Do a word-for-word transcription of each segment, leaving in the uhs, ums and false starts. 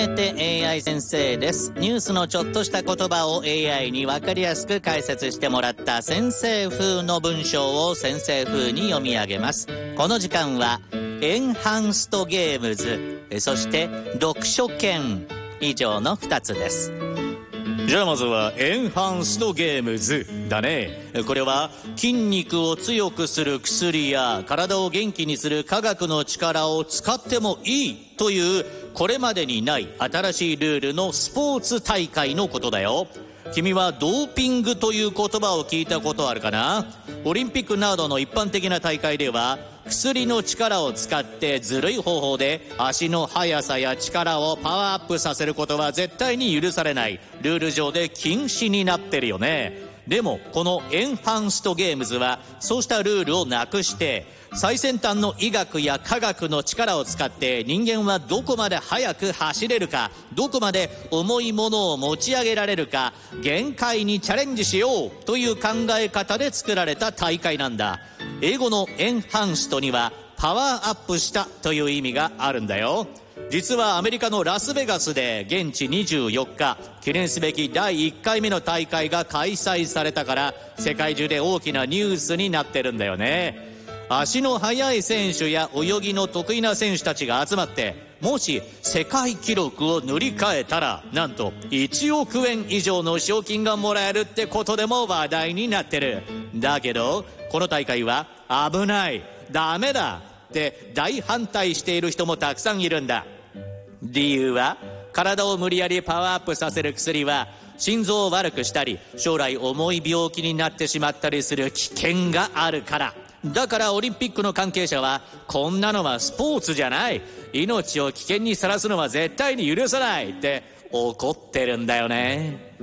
て エーアイ 先生です。ニュースのちょっとした言葉を エーアイ に分かりやすく解説してもらった先生風の文章を先生風に読み上げます。この時間はエンハンストゲームズ、そして読書券、以上のふたつです。じゃあまずはエンハンストゲームズだね。これは筋肉を強くする薬や体を元気にする科学の力を使ってもいいというこれまでにない新しいルールのスポーツ大会のことだよ。君はドーピングという言葉を聞いたことあるかな？オリンピックなどの一般的な大会では薬の力を使ってずるい方法で足の速さや力をパワーアップさせることは絶対に許されない。ルール上で禁止になってるよね。でもこのエンハンストゲームズはそうしたルールをなくして最先端の医学や科学の力を使って人間はどこまで速く走れるか、どこまで重いものを持ち上げられるか、限界にチャレンジしようという考え方で作られた大会なんだ。英語のエンハンストにはパワーアップしたという意味があるんだよ。実はアメリカのラスベガスで現地にじゅうよっか記念すべきだいいっかいめの大会が開催されたから世界中で大きなニュースになってるんだよね。足の速い選手や泳ぎの得意な選手たちが集まってもし世界記録を塗り替えたらなんといちおくえん以上の賞金がもらえるってことでも話題になってる。だけどこの大会は危ない、ダメだって大反対している人もたくさんいるんだ。理由は体を無理やりパワーアップさせる薬は心臓を悪くしたり将来重い病気になってしまったりする危険があるから。だからオリンピックの関係者はこんなのはスポーツじゃない、命を危険にさらすのは絶対に許さないって怒ってるんだよね。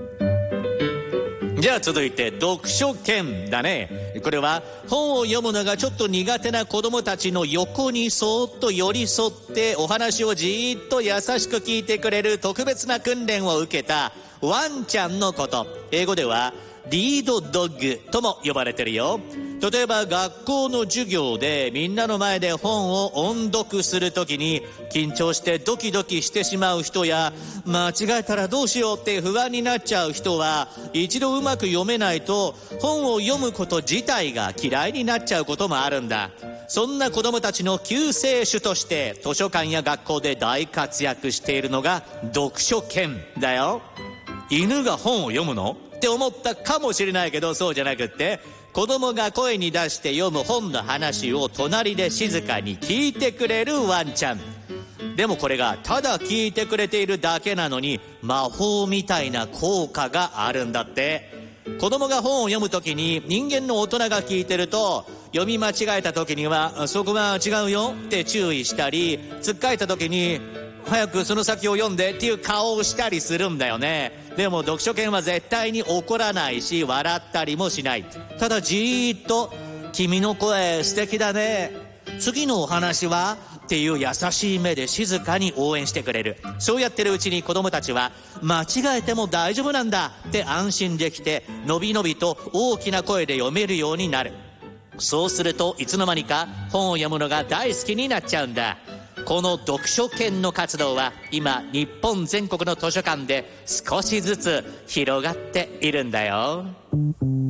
じゃあ続いて読書券だね。これは本を読むのがちょっと苦手な子供たちの横にそーっと寄り添ってお話をじーっと優しく聞いてくれる特別な訓練を受けたワンちゃんのこと。英語ではリードドッグとも呼ばれてるよ。例えば学校の授業でみんなの前で本を音読するときに緊張してドキドキしてしまう人や間違えたらどうしようって不安になっちゃう人は一度うまく読めないと本を読むこと自体が嫌いになっちゃうこともあるんだ。そんな子供たちの救世主として図書館や学校で大活躍しているのが読書券だよ。犬が本を読むの？って思ったかもしれないけどそうじゃなくって子供が声に出して読む本の話を隣で静かに聞いてくれるワンちゃん。でもこれがただ聞いてくれているだけなのに魔法みたいな効果があるんだって。子供が本を読むときに人間の大人が聞いてると読み間違えたときにはそこは違うよって注意したり、つっかえたときに早くその先を読んでっていう顔をしたりするんだよね。でも読書券は絶対に怒らないし笑ったりもしない。ただじーっと君の声素敵だね、次のお話はっていう優しい目で静かに応援してくれる。そうやってるうちに子供たちは間違えても大丈夫なんだって安心できてのびのびと大きな声で読めるようになる。そうするといつの間にか本を読むのが大好きになっちゃうんだ。この読書券の活動は今日本全国の図書館で少しずつ広がっているんだよ。